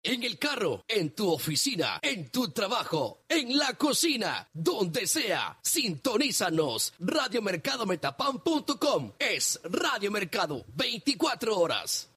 en el carro, en tu oficina, en tu trabajo, en la cocina, donde sea. Sintonízanos. Radiomercadometapán.com es Radio Mercado 24 horas.